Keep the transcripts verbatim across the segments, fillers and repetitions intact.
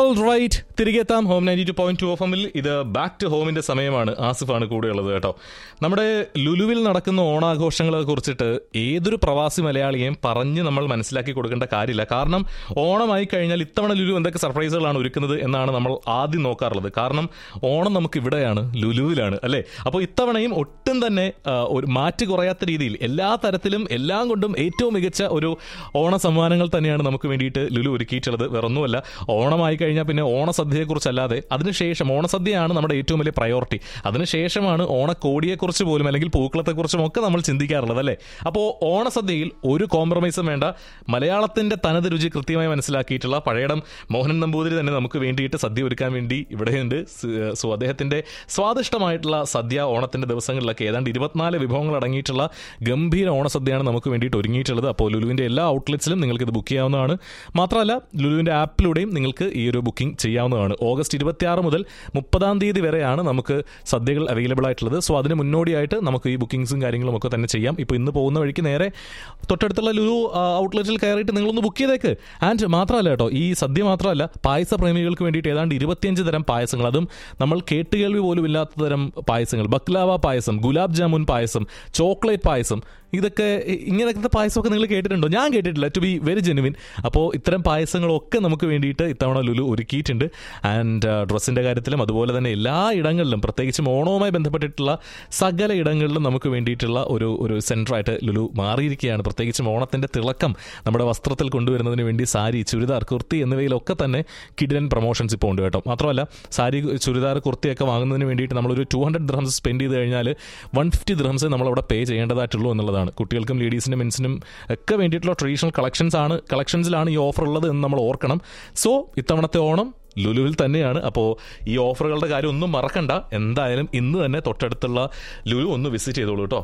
All right, തിരികെ എത്താം home ninety two point two F എമ്മിൽ. ഇത് ബാക്ക് ടു ഹോമിന്റെ സമയമാണ്. ആസിഫാണ് കൂടെയുള്ളത് കേട്ടോ. നമ്മുടെ ലുലുവിൽ നടക്കുന്ന ഓണാഘോഷങ്ങളെ കുറിച്ചിട്ട് ഏതൊരു പ്രവാസി മലയാളിയെയും പറഞ്ഞ് നമ്മൾ മനസ്സിലാക്കി കൊടുക്കേണ്ട കാര്യമില്ല. കാരണം ഓണമായി കഴിഞ്ഞാൽ ഇത്തവണ ലുലു എന്തൊക്കെ സർപ്രൈസുകളാണ് ഒരുക്കുന്നത് എന്നാണ് നമ്മൾ ആദ്യം നോക്കാറുള്ളത്. കാരണം ഓണം നമുക്ക് ഇവിടെയാണ്, ലുലുവിലാണ് അല്ലേ. അപ്പോൾ ഇത്തവണയും ഒട്ടും തന്നെ ഒരു മാറ്റ് കുറയാത്ത രീതിയിൽ എല്ലാ തരത്തിലും എല്ലാം കൊണ്ടും ഏറ്റവും മികച്ച ഒരു ഓണ സമ്മാനങ്ങൾ തന്നെയാണ് നമുക്ക് വേണ്ടിയിട്ട് ലുലു ഒരുക്കിയിട്ടുള്ളത്. വേറൊന്നുമല്ല, ഓണമായി കഴിഞ്ഞാൽ പിന്നെ ഓണസദ്യയെക്കുറിച്ചല്ലാതെ അതിനുശേഷം ഓണസദ്യയാണ് നമ്മുടെ ഏറ്റവും വലിയ പ്രയോറിറ്റി. അതിനുശേഷമാണ് ഓണക്കോടിയെക്കുറിച്ച് പോലും അല്ലെങ്കിൽ പൂക്കളത്തെക്കുറിച്ചും ഒക്കെ നമ്മൾ ചിന്തിക്കാറുള്ളത് അല്ലേ. അപ്പോൾ ഓണസദ്യയിൽ ഒരു കോംപ്രമൈസും വേണ്ട. മലയാളത്തിന്റെ തനത് രുചി കൃത്യമായി മനസ്സിലാക്കിയിട്ടുള്ള പഴയടം മോഹനൻ നമ്പൂതിരി തന്നെ നമുക്ക് വേണ്ടിയിട്ട് സദ്യ ഒരുക്കാൻ വേണ്ടി ഇവിടെയുണ്ട്. സോ അദ്ദേഹത്തിന്റെ സ്വാദിഷ്ടമായിട്ടുള്ള സദ്യ ഓണത്തിന്റെ ദിവസങ്ങളിലൊക്കെ ഏതാണ്ട് ഇരുപത്തിനാല് വിഭവങ്ങൾ അടങ്ങിയിട്ടുള്ള ഗംഭീര ഓണസദ്യയാണ് നമുക്ക് വേണ്ടിയിട്ട് ഒരുങ്ങിയിട്ടുള്ളത്. അപ്പോൾ ലുലുവിന്റെ എല്ലാ ഔട്ട്ലെറ്റ്സിലും നിങ്ങൾക്ക് ഇത് ബുക്ക് ചെയ്യാവുന്നതാണ്. മാത്രമല്ല ലുലുവിന്റെ ആപ്പിലൂടെയും നിങ്ങൾക്ക് ഈ ഒരു ബുക്കിംഗ് ചെയ്യാവുന്നതാണ്. ഓഗസ്റ്റ് ഇരുപത്തിയാറ് മുതൽ മുപ്പതാം തീയതി വരെയാണ് നമുക്ക് സദ്യകൾ അവൈലബിൾ ആയിട്ടുള്ളത്. സോ അതിന് മുന്നോടിയായിട്ട് നമുക്ക് ഈ ബുക്കിംഗ്സും കാര്യങ്ങളും ഒക്കെ തന്നെ ചെയ്യാം. ഇപ്പോൾ ഇന്ന് പോകുന്ന വഴിക്ക് നേരെ തൊട്ടടുത്തുള്ള ലുലു ഔട്ട്ലെറ്റിൽ കയറിയിട്ട് നിങ്ങളൊന്ന് ബുക്ക് ചെയ്തേക്ക്. ആൻഡ് മാത്രമല്ല കേട്ടോ, ഈ സദ്യ മാത്രമല്ല, പായസ പ്രേമികൾക്ക് വേണ്ടിയിട്ട് ഏതാണ്ട് ഇരുപത്തിയഞ്ച് തരം പായസങ്ങൾ, അതും നമ്മൾ കേട്ടുകേൾവി പോലും ഇല്ലാത്ത തരം പായസങ്ങൾ, ബക്ലാവ പായസം, ഗുലാബ് ജാമുൻ പായസം, ചോക്ലേറ്റ് പായസം, ഇതൊക്കെ ഇങ്ങനത്തെ പായസമൊക്കെ നിങ്ങൾ കേട്ടിട്ടുണ്ടോ? ഞാൻ കേട്ടിട്ടില്ല, ടു ബി വെരി ജെനുവിൻ. അപ്പോൾ ഇത്തരം പായസങ്ങളൊക്കെ നമുക്ക് വേണ്ടിയിട്ട് ഇത്തവണ ലുലു ഒരുക്കിയിട്ടുണ്ട്. ആൻഡ് ഡ്രസ്സിൻ്റെ കാര്യത്തിലും അതുപോലെ തന്നെ എല്ലാ ഇടങ്ങളിലും, പ്രത്യേകിച്ചും ഓണവുമായി ബന്ധപ്പെട്ടിട്ടുള്ള സകല ഇടങ്ങളിലും നമുക്ക് വേണ്ടിയിട്ടുള്ള ഒരു ഒരു സെൻറ്ററായിട്ട് ലുലു മാറിയിരിക്കുകയാണ്. പ്രത്യേകിച്ചും ഓണത്തിൻ്റെ തിളക്കം നമ്മുടെ വസ്ത്രത്തിൽ കൊണ്ടുവരുന്നതിന് വേണ്ടി സാരി, ചുരിദാർ, കുർത്തി എന്നിവയിലൊക്കെ തന്നെ കിഡിലൻ പ്രൊമോഷൻസ് ഇപ്പോൾ ഉണ്ട് കേട്ടോ. മാത്രമല്ല സാരി, ചുരിദാർ, കുർത്തിയൊക്കെ വാങ്ങുന്നതിന് വേണ്ടിയിട്ട് നമ്മളൊരു ടു ഹൺഡ്രഡ് ദ്രഹംസ് സ്പെൻഡ് ചെയ്ത് കഴിഞ്ഞാൽ വൺ ഫിഫ്റ്റി ദ്രഹംസ് നമ്മളവിടെ പേ ചെയ്യേണ്ടതായിട്ടുള്ളൂ എന്നുള്ളതാണ്. കുട്ടികൾക്കും ലേഡീസിനും മെൻസിനും ഒക്കെ വേണ്ടിയിട്ടുള്ള ട്രഡീഷണൽ കളക്ഷൻസ് ആണ് കളക്ഷൻസിലാണ് ഈ ഓഫർ ഉള്ളത് എന്ന് നമ്മൾ ഓർക്കണം. സോ ഇത്തവണത്തെ ഓണം ലുലുവിൽ തന്നെയാണ്. അപ്പോൾ ഈ ഓഫറുകളുടെ കാര്യം ഒന്നും മറക്കണ്ട. എന്തായാലും ഇന്ന് തന്നെ തൊട്ടടുത്തുള്ള ലുലു ഒന്ന് വിസിറ്റ് ചെയ്തോളൂ കേട്ടോ.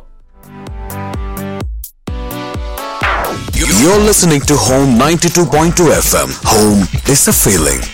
You're listening to Home ninety-two point two F M. Home is a feeling.